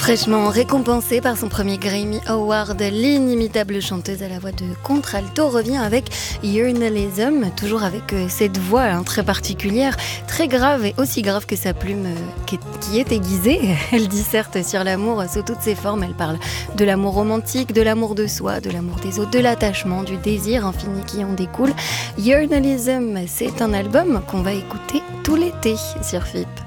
Fraîchement récompensée par son premier Grammy Award, l'inimitable chanteuse à la voix de contralto revient avec Journalism, toujours avec cette voix très particulière, très grave et aussi grave que sa plume qui est aiguisée. Elle disserte sur l'amour sous toutes ses formes. Elle parle de l'amour romantique, de l'amour de soi, de l'amour des autres, de l'attachement, du désir infini qui en découle. Journalism, c'est un album qu'on va écouter tout l'été sur FIP.